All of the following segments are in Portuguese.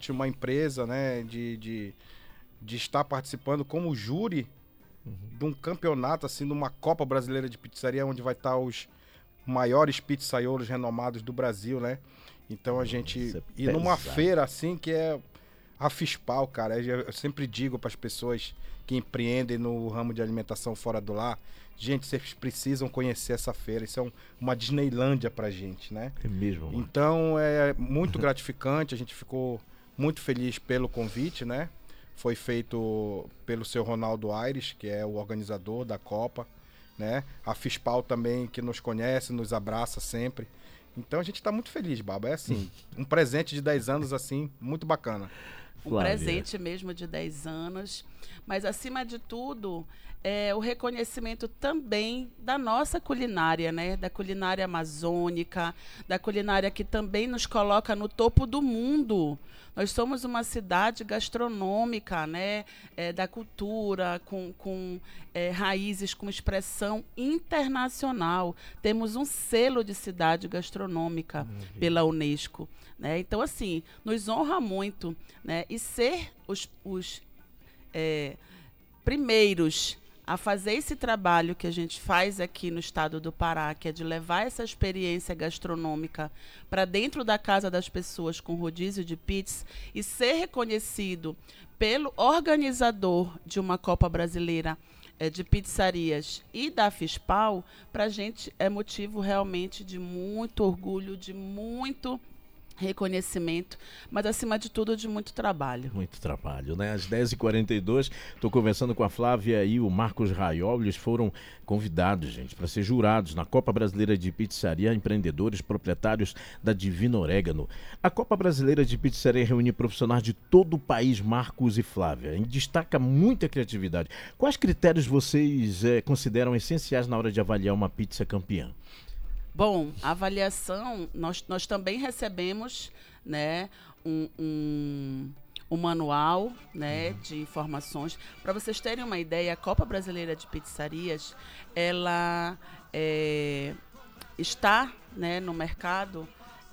sorte, uma empresa, né, de estar participando como júri de um campeonato, assim, de uma Copa Brasileira de Pizzaria, onde vai estar os maiores pizzaiolos renomados do Brasil, né? Então a gente Isso é ir numa pesado. feira assim que é a FISPAL, cara. Eu sempre digo para as pessoas que empreendem no ramo de alimentação fora do lar, gente, vocês precisam conhecer essa feira. Isso é uma Disneylândia pra gente, né? É mesmo, mano. Então é muito gratificante, a gente ficou muito feliz pelo convite, né? Foi feito pelo seu Ronaldo Aires, que é o organizador da Copa, né? A FISPAL também, que nos conhece, nos abraça sempre. Então a gente está muito feliz, Baba. É assim, um presente de 10 anos, assim, muito bacana. Um Flávia. presente mesmo de 10 anos, mas acima de tudo, o reconhecimento também da nossa culinária, né? Da culinária amazônica, da culinária que também nos coloca no topo do mundo. Nós somos uma cidade gastronômica, né? Da cultura, com raízes, com expressão internacional. Temos um selo de cidade gastronômica pela Unesco. Né? Então, assim, nos honra muito, né? E ser os primeiros a fazer esse trabalho que a gente faz aqui no estado do Pará, que é de levar essa experiência gastronômica para dentro da casa das pessoas com rodízio de pizza e ser reconhecido pelo organizador de uma Copa Brasileira de pizzarias e da FISPAL, para a gente é motivo realmente de muito orgulho, de muito reconhecimento, mas acima de tudo de muito trabalho. Muito trabalho, né? Às 10h42, estou conversando com a Flávia e o Marcos Raiol. Eles foram convidados, gente, para ser jurados na Copa Brasileira de Pizzaria, empreendedores, proprietários da Divino Orégano. A Copa Brasileira de Pizzaria reúne profissionais de todo o país, Marcos e Flávia, e destaca muita criatividade. Quais critérios vocês consideram essenciais na hora de avaliar uma pizza campeã? Bom, a avaliação, nós também recebemos, né, um manual, né, de informações. Para vocês terem uma ideia, a Copa Brasileira de Pizzarias, ela está, né, no mercado,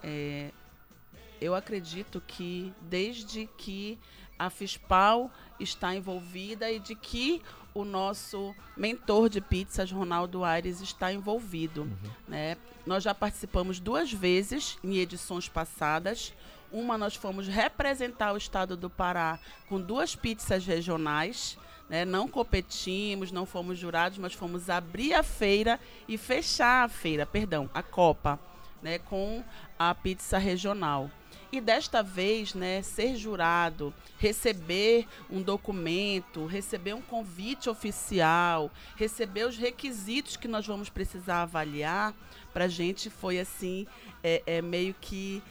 eu acredito que desde que a FISPAL está envolvida e de que o nosso mentor de pizzas, Ronaldo Aires, está envolvido. Né? Nós já participamos 2 vezes em edições passadas. Uma, nós fomos representar o estado do Pará com 2 pizzas regionais. Né? Não competimos, não fomos jurados, mas fomos abrir a feira e fechar a Copa, né? Com a pizza regional. E desta vez, né, ser jurado, receber um documento, receber um convite oficial, receber os requisitos que nós vamos precisar avaliar, para a gente foi assim, meio que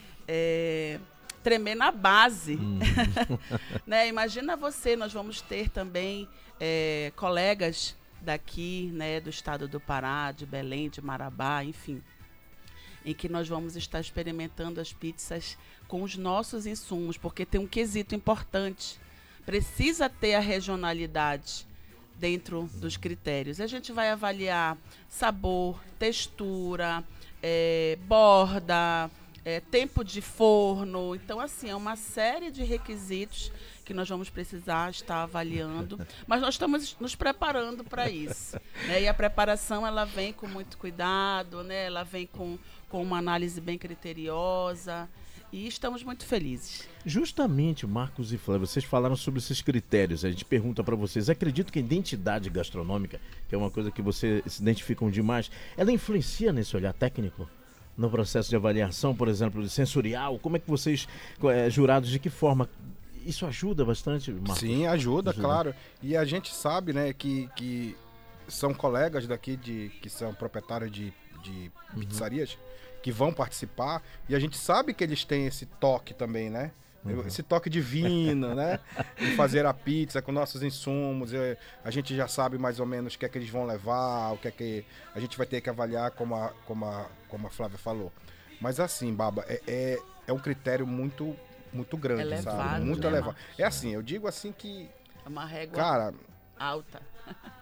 tremer na base. Né? Imagina você, nós vamos ter também colegas daqui, né, do estado do Pará, de Belém, de Marabá, enfim, em que nós vamos estar experimentando as pizzas com os nossos insumos, porque tem um quesito importante. Precisa ter a regionalidade dentro dos critérios. A gente vai avaliar sabor, textura, borda, tempo de forno. Então, assim, é uma série de requisitos que nós vamos precisar estar avaliando, mas nós estamos nos preparando para isso. Né? E a preparação, ela vem com muito cuidado, né? Ela vem com uma análise bem criteriosa, e estamos muito felizes. Justamente, Marcos e Flávia, vocês falaram sobre esses critérios. A gente pergunta para vocês, acredito que a identidade gastronômica, que é uma coisa que vocês se identificam demais, ela influencia nesse olhar técnico? No processo de avaliação, por exemplo, sensorial? Como é que vocês, jurados, de que forma isso ajuda bastante, Marcos? Sim, ajuda, claro. E a gente sabe, né, que são colegas daqui que são proprietários de pizzarias que vão participar, e a gente sabe que eles têm esse toque também, né? Esse toque divino, né? De fazer a pizza com nossos insumos. A gente já sabe mais ou menos o que é que eles vão levar, o que é que a gente vai ter que avaliar, como a Flávia falou. Mas assim, Baba, é um critério muito grande, elevado, sabe? Muito né, elevado. Marcos? É assim, eu digo assim que... É uma régua, cara, alta.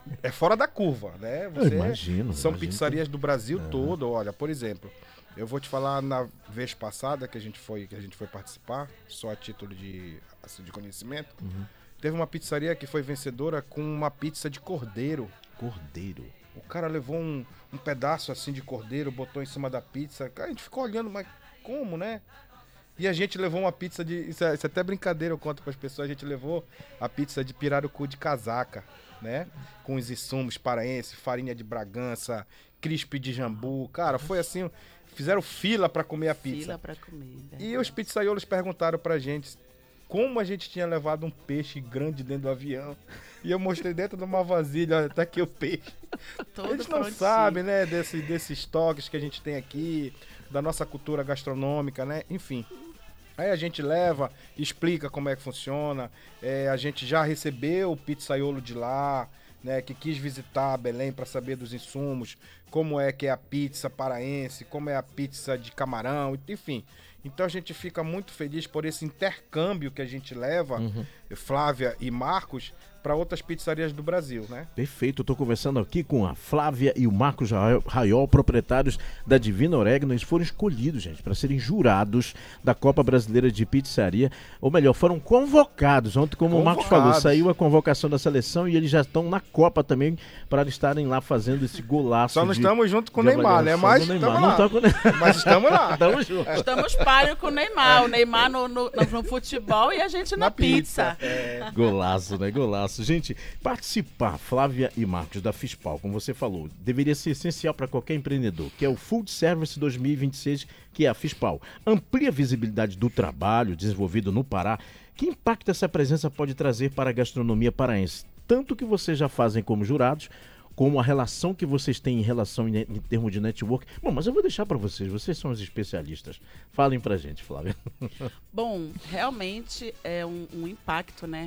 é fora da curva, né? Eu imagino. São imagino pizzarias do Brasil todo. Olha, por exemplo, eu vou te falar na vez passada que a gente foi participar, só a título de conhecimento. Teve uma pizzaria que foi vencedora com uma pizza de cordeiro. Cordeiro. O cara levou um pedaço assim de cordeiro, botou em cima da pizza. A gente ficou olhando, mas como, né? E a gente levou uma pizza de... Isso é até brincadeira, eu conto para as pessoas. A gente levou a pizza de pirarucu de casaca, né? Com os insumos paraense, farinha de Bragança, crisp de jambu. Cara, foi assim... Fizeram fila para comer a pizza. Fila para comer. E os pizzaiolos perguntaram pra gente como a gente tinha levado um peixe grande dentro do avião. E eu mostrei dentro de uma vasilha, olha, tá aqui o peixe. Todo Eles não prontinho. sabem, né, desses toques que a gente tem aqui, da nossa cultura gastronômica, né? Enfim. Aí a gente leva, explica como é que funciona. A gente já recebeu o pizzaiolo de lá, né, que quis visitar Belém para saber dos insumos, como é que é a pizza paraense, como é a pizza de camarão, enfim. Então a gente fica muito feliz por esse intercâmbio que a gente leva, Flávia e Marcos, para outras pizzarias do Brasil, né? Perfeito, eu estou conversando aqui com a Flávia e o Marcos Raiol, proprietários da Divina Orégano. Eles foram escolhidos, gente, para serem jurados da Copa Brasileira de Pizzaria. Ou melhor, foram convocados. Ontem, como o Marcos falou, saiu a convocação da seleção e eles já estão na Copa também para estarem lá fazendo esse golaço. Só não estamos junto com o Neymar, né? Mas estamos lá. Mas estamos lá. Estamos juntos. Estamos páreo com o Neymar. O Neymar no futebol e a gente na pizza. Golaço, né? Golaço. Gente, participar, Flávia e Marcos, da FISPAL, como você falou, deveria ser essencial para qualquer empreendedor, que é o Food Service 2026, que é a FISPAL. Amplia a visibilidade do trabalho desenvolvido no Pará. Que impacto essa presença pode trazer para a gastronomia paraense? Tanto que vocês já fazem como jurados, como a relação que vocês têm em termos de network. Bom, mas eu vou deixar para vocês são os especialistas. Falem pra gente, Flávia. Bom, realmente é um impacto, né?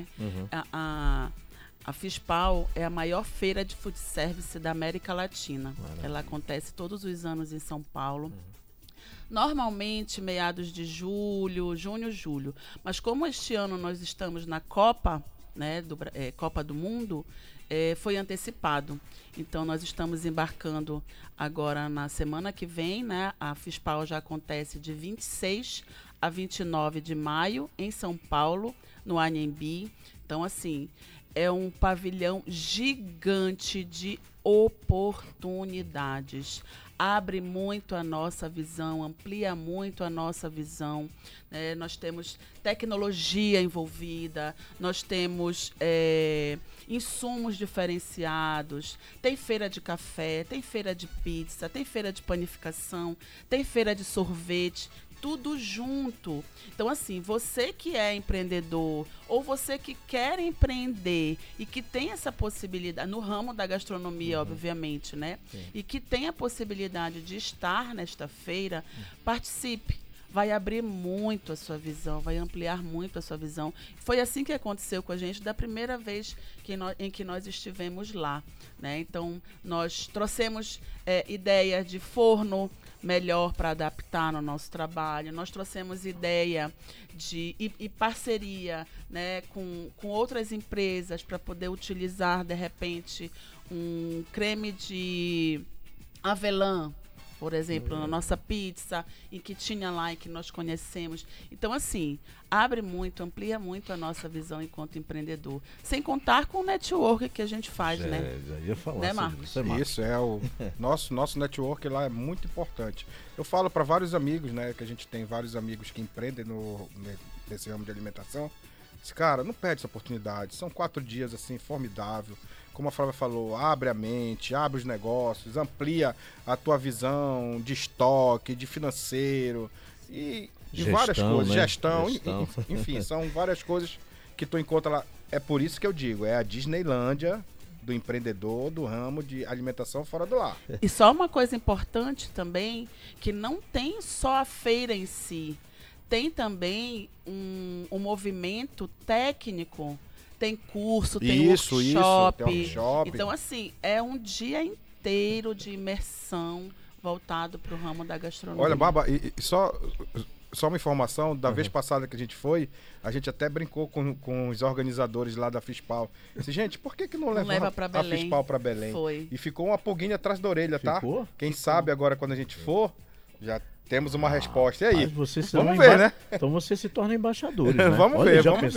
A FISPAL é a maior feira de food service da América Latina. Maravilha. Ela acontece todos os anos em São Paulo. Normalmente, meados de julho. Mas como este ano nós estamos na Copa, né, Copa do Mundo, foi antecipado. Então, nós estamos embarcando agora na semana que vem, né? A FISPAL já acontece de 26 a 29 de maio em São Paulo, no Anhembi. Então, assim, é um pavilhão gigante de oportunidades. Abre muito a nossa visão, amplia muito a nossa visão. Nós temos tecnologia envolvida, nós temos insumos diferenciados, tem feira de café, tem feira de pizza, tem feira de panificação, tem feira de sorvete, tudo junto. Então, assim, você que é empreendedor ou você que quer empreender e que tem essa possibilidade, no ramo da gastronomia, obviamente, né? Sim. E que tem a possibilidade de estar nesta feira, participe. Vai abrir muito a sua visão, vai ampliar muito a sua visão. Foi assim que aconteceu com a gente da primeira vez em que nós estivemos lá, né? Então, nós trouxemos ideia de forno melhor para adaptar no nosso trabalho. Nós trouxemos ideia e parceria, né, com outras empresas para poder utilizar, de repente, um creme de avelã, por exemplo, na nossa pizza, em que tinha lá e que nós conhecemos. Então, assim, abre muito, amplia muito a nossa visão enquanto empreendedor. Sem contar com o network que a gente faz, né? Já ia falar, né, Marcos? Isso, o nosso network lá é muito importante. Eu falo para vários amigos, né, que a gente tem vários amigos que empreendem nesse ramo de alimentação. Cara, não perde essa oportunidade. São 4 dias, assim, formidável. Como a Flávia falou, abre a mente, abre os negócios, amplia a tua visão de estoque, de financeiro e várias coisas. Né? Gestão. Enfim, são várias coisas que tu encontra lá. É por isso que eu digo, é a Disneylândia do empreendedor do ramo de alimentação fora do lar. E só uma coisa importante também, que não tem só a feira em si, tem também um movimento técnico. Tem curso, tem workshop. Então, assim, é um dia inteiro de imersão voltado para o ramo da gastronomia. Olha, Baba, e só só uma informação, da vez passada que a gente foi, a gente até brincou com os organizadores lá da FISPAL. Disse, gente, por que não leva pra a Belém? FISPAL para Belém? Foi. E ficou uma pulguinha atrás da orelha, tá? Ficou? Quem sabe agora quando a gente for, já temos uma resposta. E aí? Mas você se Vamos torna ver, né? Então você se torna embaixadores, né? Vamos Olha, ver, já vamos ver.